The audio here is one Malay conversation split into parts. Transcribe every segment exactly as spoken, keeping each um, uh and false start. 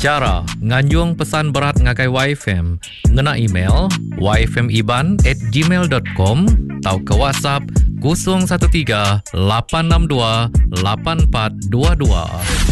Cara nganjung pesan berat ngagai Y F M, ngena email y f m iban at gmail dot com atau ke WhatsApp kosong satu tiga lapan enam dua lapan empat dua dua.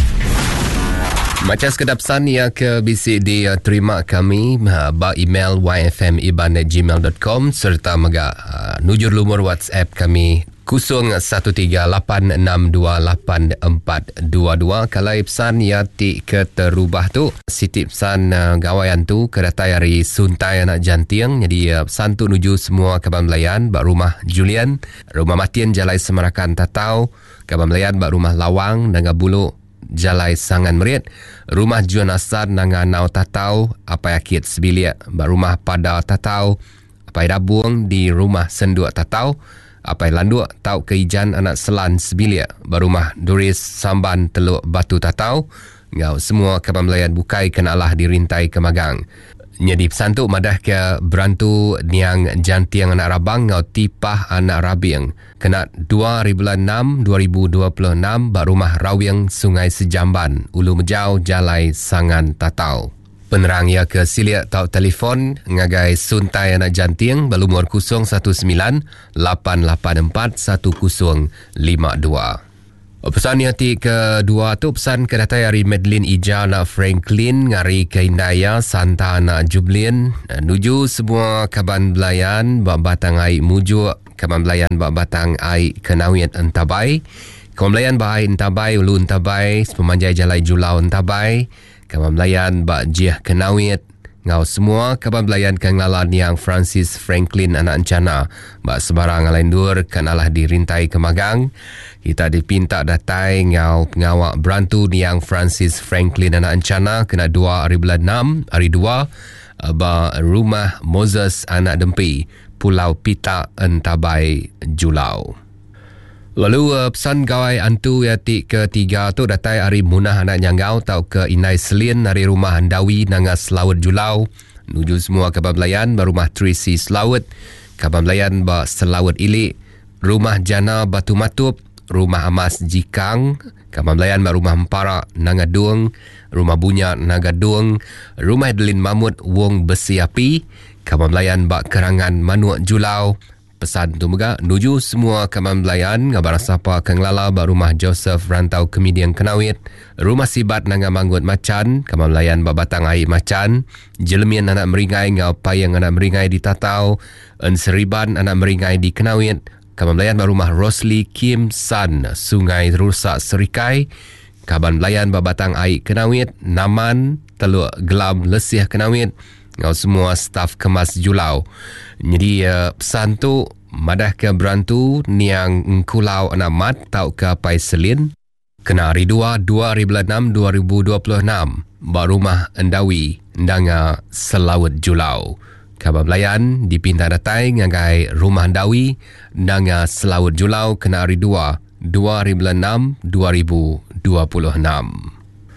Macam sekedar pesan yang ke B C D, uh, terima kami uh, ba email y f m iban at gmail dot com serta mega uh, nujur lumur WhatsApp kami kosong satu tiga lapan enam dua lapan empat dua dua. Kalau pesan ya ti ke terubah tu siti pesan uh, gawayan tu kedatai hari suntai anak jantiang. Jadi uh, pesan tu nuju semua Kaban Melayan bak rumah Julian, rumah Matian Jalai Semarakan Tatau, Kaban Melayan bak rumah Lawang Nanga Bulu Jalai Sangan Merit, rumah Juan Asar Nanga Nau Tatau apa yakit sebilik bak rumah Pada Tatau, apa Dabung di rumah Senduk Tatau, apa landuk tau ke Ijan anak Selan sebilik barumah Doris Samban Teluk Batu Tatau. Ngau semua Kaban Melayan bukai kenalah dirintai ke Magang. Jadi pesan tu madah ke berantu niang jantiang anak Rabang ngau tipah anak Rabing kena dua ribu enam dua ribu dua puluh enam barumah Rawiang Sungai Sejamban Ulu Mejau Jalai Sangan Tatau. Penerang ya ke silia tau telefon ngagai suntai anak jantiang berumur kosong satu sembilan lapan lapan empat satu kosong lima dua. Pesan yang ti kedua tu pesan kedatai hari Madeline Ija nak Franklin ngari ke Indaya Santa nak Jublin nuju semua Kaban Belayan bak batang ai mujuk Kaban Belayan bak batang ai Kenawit Entabai, Kaban Belayan bak ai Entabai Ulu Entabai Pemanjai Jalai Julau Entabai, Kaban Melayan bak Jiah Kenawit. Ngau semua Kaban Melayan kan ngalan yang Francis Franklin anak Encana bak sebarang alain dur kan alah dirintai ke Magang. Kita dipinta datai ngau pengawak berantu yang Francis Franklin anak Encana kena dua hari bulan enam hari dua bak rumah Moses anak Dempi Pulau Pita Entabai Julau. Lalu uh, pesan gawai antu yati ketiga tu datai hari Munah anak Nyanggau tau ke Inai Selin hari rumah Handawi Nanga Selawat Julau nuju semua Kaban Melayan barumah Tracy Selawat, Kaban Melayan ba Selawat Ilik, rumah Jana Batu Matup, rumah Amas Jikang, Kaban Melayan ba rumah Empara Nanga Duang, rumah Bunyak Naga Duang, rumah Adeline Mamut Wong Besi Api, Kaban Melayan ba Kerangan Manuak Julau. Pesan tu mega nuju semua Kaban Melayan ngabar sapa kenglala ba rumah Joseph Rantau Kemidian Kenawit, rumah Sibat Nanga Manggut Macan, Kaban Melayan ba Batang Air Macan, Jelemian anak Meringai ngau Payang anak Meringai di Tatau, En Seriban anak Meringai di Kenawit, Kaban Melayan ba rumah Rosli Kim San Sungai Rusak Serikai, Kaban Melayan ba Batang Air Kenawit, Naman Teluk Gelam Lesih Kenawit, ngau semua staf kemas Julau. Jadi uh, pesan tu madah ke berantu niang Kulau anak mat tau ke Pai Selin kena hari dua dua ribu enam dua ribu dua puluh enam ba rumah Endawi Ndanga Selawat Julau. Kaban Melayan dipinta datai ngagai rumah Endawi Ndanga Selawat Julau kena hari dua dua ribu enam dua ribu dua puluh enam.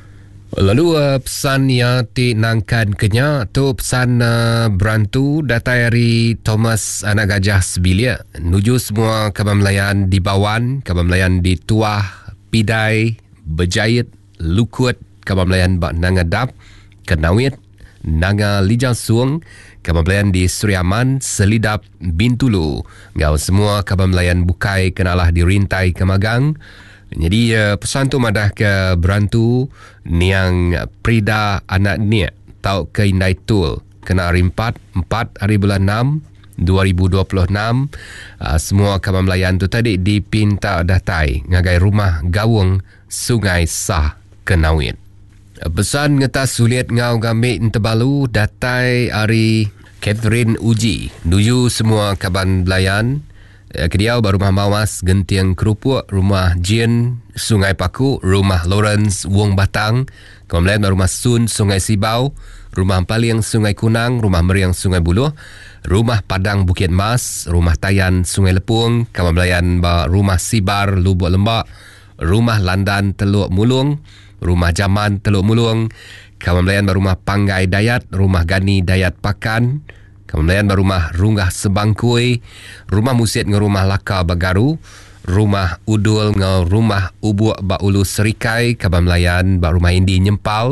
Lalu uh, pesan yang ti nangkan kenya tu pesan uh, berantu datai hari Thomas anak Gajah Sebilik nuju semua Kaban Melayan di Bawan, Kaban Melayan di Tuah, Pidai, Berjayat, Lukut, Kaban Melayan bak Nanga Dap, Kenawit, Nanga Lijang Suang, Kaban Melayan di Suriaman, Selidap, Bintulu. Ngau semua Kaban Melayan bukai kenalah dirintai ke Magang. Jadi uh, pesan tu madah ke berantu niang Prida anak Nia tau ke Indai Tul kena hari empat empat hari bulan enam dua ribu dua puluh enam. Uh, semua Kaban Melayan tu tadi dipinta datai ngagai rumah Gawung Sungai Sah Kenawit. Uh, pesan ngetas sulit ngau gambik Entebalu datai hari Catherine Uji nuju semua Kaban Melayan Kediau baru rumah Mawas Gentiang Kerupuk, rumah Jin Sungai Paku, rumah Lawrence Wong Batang, kemudian baru rumah Sun Sungai Sibau, rumah Paliang Sungai Kunang, rumah Meriang Sungai Buluh, rumah Padang Bukit Mas, rumah Tayan Sungai Lepung, kemudian rumah Sibar Lubuk Lembak, rumah Landan Teluk Mulung, rumah Jaman Teluk Mulung, kemudian rumah Panggai Dayat, rumah Gani Dayat Pakan, kemudian rumah Runggah Sebangkui, rumah Musit dengan rumah Laka Bagaru, rumah Udul dengan rumah Ubuk Bak Ulu Serikai, Kaban Melayan, bak rumah Indi Nyempal,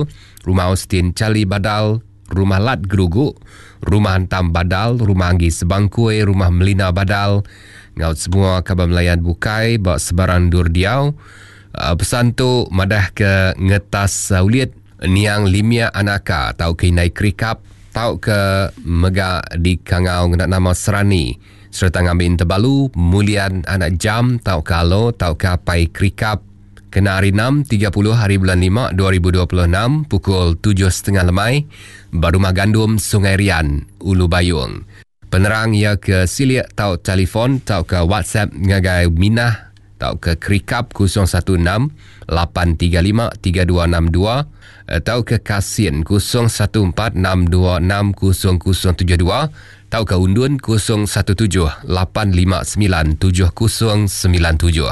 Rumah Austin Cali Badal, Rumah Lat Geruguk, Rumah Hantam Badal, Rumah Anggi Sebangkui, Rumah Melina Badal. Ngaut semua kabar melayan bukai bak sebarang dur diau. Uh, pesan tu madah ke ngetas uh, ulit niang limia anaka tau ke inai krikap tau ke mega di kangau nak nama serani serta ngambil terbalu mulian anak jam tau kalo tau ke apai krikap kena hari enam tiga puluh hari bulan lima dua ribu dua puluh enam pukul tujuh tiga puluh lemai Barumah Gandum Sungai Rian Ulu Bayung. Penerang ia ke silik tau telefon tau ke WhatsApp ngagai minah tau ke krikap kosong satu enam lapan tiga lima tiga dua enam dua tau ke kasin kosong satu empat enam dua enam kosong kosong tujuh dua tau ke undun kosong satu tujuh lapan lima sembilan tujuh kosong sembilan tujuh.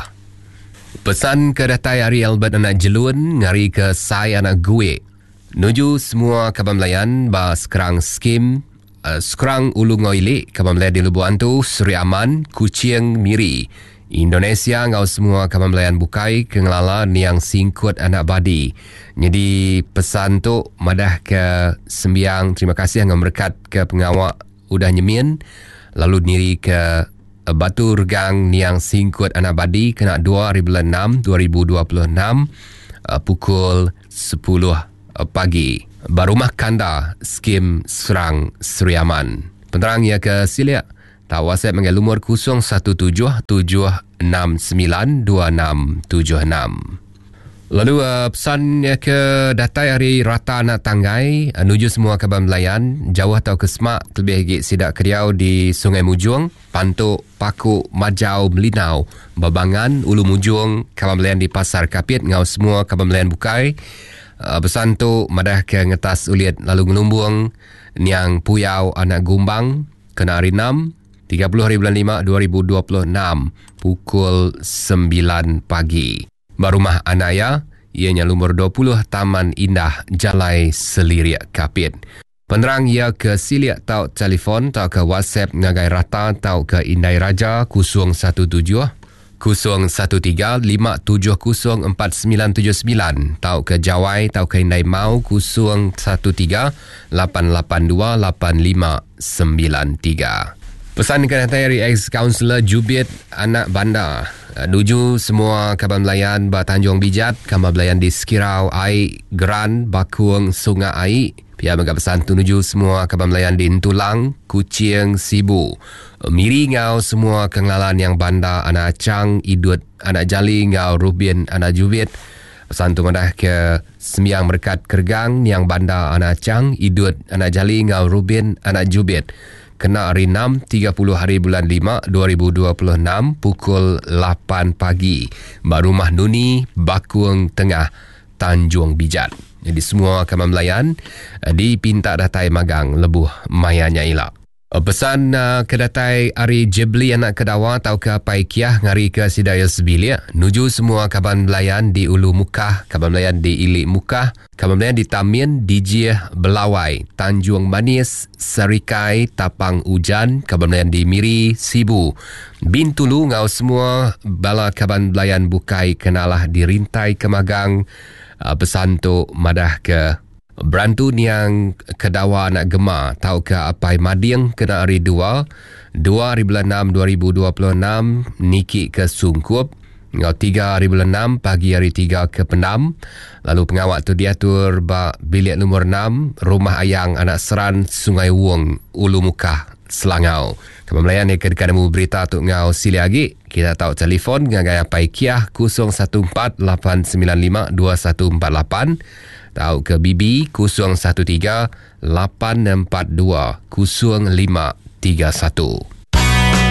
Pesan ke datai Ari Albert anak Jelun ngari ke Sai anak gue nuju semua kabar melayan ba sekarang skim uh, sekarang ulu ngoili kabar melayan di Lubuan tu Seri Aman Kuching Miri Indonesia ngau semua kabar melayan bukai kengelala niang singkut anak badi. Jadi pesan tu madah ke sembiang terima kasih ngau merkat ke pengawak udah nyemin lalu diri ke Batu Regang niang singkut anak badi kena dua hari bulan enam dua ribu dua puluh enam uh, pukul sepuluh pagi. Barumah Kanda Skim Serang Seri Aman. Penerang ia ke silik tak WhatsApp mengenai lumur kosong satu tujuh tujuh enam sembilan dua enam tujuh enam. Lalu uh, pesan ya ke datai hari rata nak tanggai uh, nuju semua kabar melayan jauh atau ke semak terlebih lagi sidak keriau di Sungai Mujung, Pantuk, Pakuk, Majau, Melinau, Babangan, Ulu Mujung, kabar melayan di Pasar Kapit ngau semua kabar melayan bukai. Uh, pesan tu madah ke ngetas ulit lalu ngelumbung niang Puyau anak Gumbang kena hari enam tiga puluh hari bulan lima dua ribu dua puluh enam pukul sembilan pagi. Barumah Anaya ianya lumur dua puluh Taman Indah Jalai Selirik Kapit. Penerang ia ke silik tau telefon tau ke WhatsApp ngagai rata tau ke Indai Raja kosong satu tujuh kosong satu tiga lima tujuh kosong empat sembilan tujuh sembilan tau ke Jawai tau ke Indai Mau kosong satu tiga lapan lapan dua lapan lima sembilan tiga. Pesan ke datai ex-kaunselor Jubit anak bandar nuju semua kabar melayan ba Tanjung Bijat kabar melayan di Sekirau Aik Geran Bakung Sungai Aik pihak megah pesan tu nuju semua kabar melayan di Ntulang Kuching Sibu Miri ngau semua kengelalan yang bandar anak Acang Idut anak Jali ngau Rubin anak Jubit. Pesan tu madah ke sembiang berkat Kergang yang bandar anak Acang Idut anak Jali ngau Rubin anak Jubit kena hari enam tiga puluh hari bulan lima dua ribu dua puluh enam pukul lapan pagi. Barumah Nuni Bakung Tengah Tanjung Bijat. Jadi semua kabar melayan dipinta datai magang lebuh mayanya ilak. Pesan uh, ke datai Ari Jebli anak Kedawa tau ke Apai Kiah ngari ke Sidaya Sebilia nuju semua kabar melayan di Ulu Mukah, kabar melayan di Ilik Mukah, kabar melayan di Tamin, Dijih, Belawai, Tanjung Manis, Serikai, Tapang Ujan, kabar melayan di Miri, Sibu, Bintulu ngau semua bala kabar melayan bukai kenalah di Rintai Kemagang. Uh, pesan tu madah ke Berantu niang Kedawa nak Gema tau ke Apai Mading kena hari dua dua hari bulan enam dua ribu dua puluh enam Niki ke Sungkup ngau tiga hari bulan enam pagi hari tiga ke Penam. Lalu pengawak tu diatur ba bilik nomor enam Rumah Ayang anak Seran Sungai Wong Ulu Mukah Selangau. Kabar melayan ni kedekat nemu berita tu ngau sili lagi kita tahu telefon ngagai Apai Kiah kosong satu empat lapan sembilan lima dua satu empat lapan tau ke B B kosong satu tiga lapan empat dua kosong lima tiga satu.